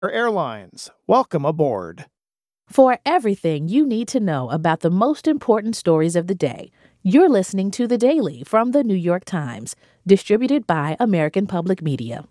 Airlines. Welcome aboard. For everything you need to know about the most important stories of the day, you're listening to The Daily from The New York Times, distributed by American Public Media.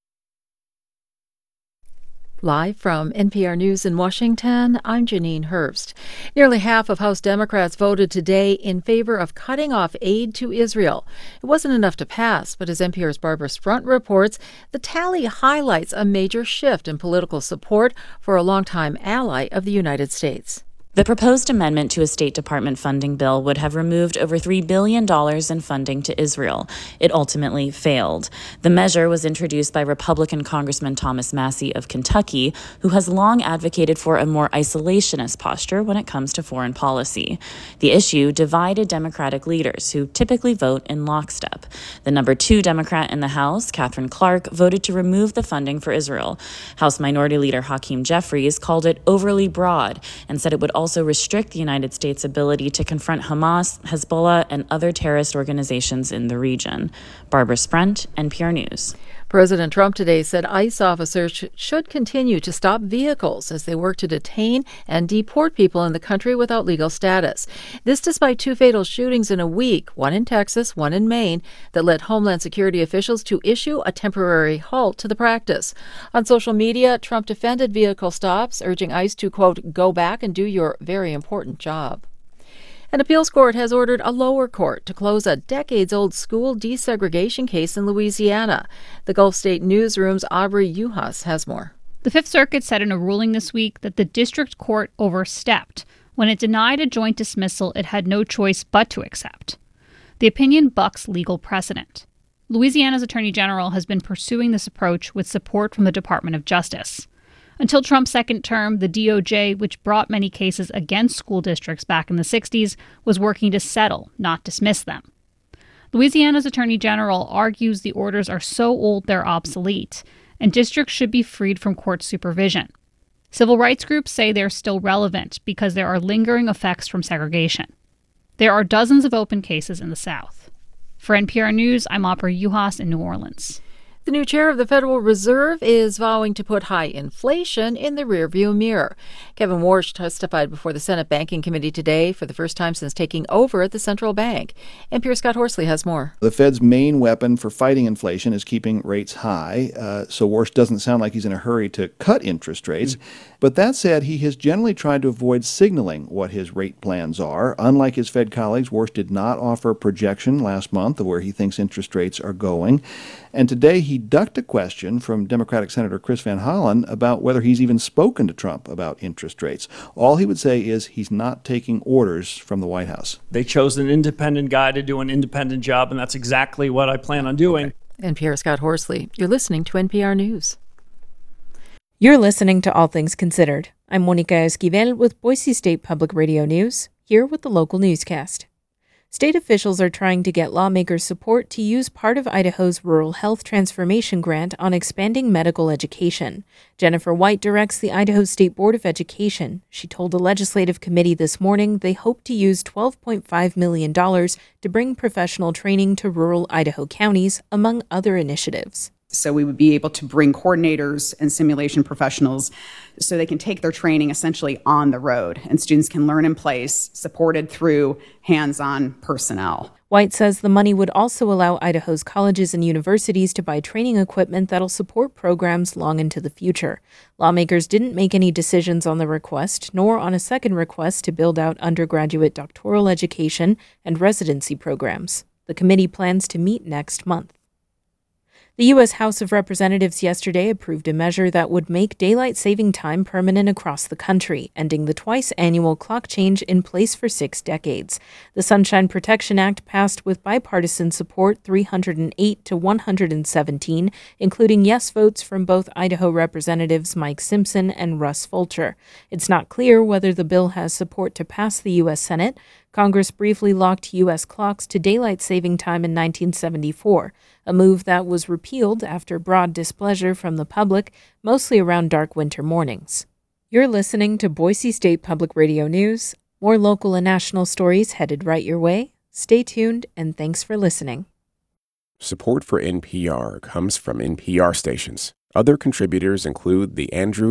Live from NPR News in Washington, I'm Janine Herbst. Nearly half of House Democrats voted today in favor of cutting off aid to Israel. It wasn't enough to pass, but as NPR's Barbara Sprunt reports, the tally highlights a major shift in political support for a longtime ally of the United States. The proposed amendment to a State Department funding bill would have removed over $3 billion in funding to Israel. It ultimately failed. The measure was introduced by Republican Congressman Thomas Massie of Kentucky, who has long advocated for a more isolationist posture when it comes to foreign policy. The issue divided Democratic leaders, who typically vote in lockstep. The number 2 Democrat in the House, Katherine Clark, voted to remove the funding for Israel. House Minority Leader Hakeem Jeffries called it overly broad and said it would also restrict the United States' ability to confront Hamas, Hezbollah, and other terrorist organizations in the region. Barbara Sprunt, NPR News. President Trump today said ICE officers should continue to stop vehicles as they work to detain and deport people in the country without legal status. This despite 2 fatal shootings in a week, one in Texas, one in Maine, that led Homeland Security officials to issue a temporary halt to the practice. On social media, Trump defended vehicle stops, urging ICE to, quote, go back and do your very important job. An appeals court has ordered a lower court to close a decades-old school desegregation case in Louisiana. The Gulf State Newsroom's Aubrey Uhas has more. The Fifth Circuit said in a ruling this week that the district court overstepped when it denied a joint dismissal it had no choice but to accept. The opinion bucks legal precedent. Louisiana's Attorney General has been pursuing this approach with support from the Department of Justice. Until Trump's second term, the DOJ, which brought many cases against school districts back in the 60s, was working to settle, not dismiss them. Louisiana's Attorney General argues the orders are so old they're obsolete, and districts should be freed from court supervision. Civil rights groups say they're still relevant because there are lingering effects from segregation. There are dozens of open cases in the South. For NPR News, I'm Aubrey Uhas in New Orleans. The new chair of the Federal Reserve is vowing to put high inflation in the rearview mirror. Kevin Warsh testified before the Senate Banking Committee today for the first time since taking over at the central bank. NPR's Scott Horsley has more. The Fed's main weapon for fighting inflation is keeping rates high, so Warsh doesn't sound like he's in a hurry to cut interest rates. But that said, he has generally tried to avoid signaling what his rate plans are. Unlike his Fed colleagues, Warsh did not offer a projection last month of where he thinks interest rates are going. And today he ducked a question from Democratic Senator Chris Van Hollen about whether he's even spoken to Trump about interest rates. All he would say is he's not taking orders from the White House. They chose an independent guy to do an independent job, and that's exactly what I plan on doing. NPR Scott Horsley, you're listening to NPR News. You're listening to All Things Considered. I'm Monica Esquivel with Boise State Public Radio News, here with the local newscast. State officials are trying to get lawmakers' support to use part of Idaho's Rural Health Transformation Grant on expanding medical education. Jennifer White directs the Idaho State Board of Education. She told the legislative committee this morning they hope to use $12.5 million to bring professional training to rural Idaho counties, among other initiatives. So we would be able to bring coordinators and simulation professionals so they can take their training essentially on the road, and students can learn in place, supported through hands-on personnel. White says the money would also allow Idaho's colleges and universities to buy training equipment that'll support programs long into the future. Lawmakers didn't make any decisions on the request, nor on a second request to build out undergraduate doctoral education and residency programs. The committee plans to meet next month. The U.S. House of Representatives yesterday approved a measure that would make daylight saving time permanent across the country, ending the twice-annual clock change in place for 6 decades. The Sunshine Protection Act passed with bipartisan support 308 to 117, including yes votes from both Idaho Representatives Mike Simpson and Russ Fulcher. It's not clear whether the bill has support to pass the U.S. Senate. Congress briefly locked U.S. clocks to daylight saving time in 1974, a move that was repealed after broad displeasure from the public, mostly around dark winter mornings. You're listening to Boise State Public Radio News. More local and national stories headed right your way. Stay tuned, and thanks for listening. Support for NPR comes from NPR stations. Other contributors include the Andrew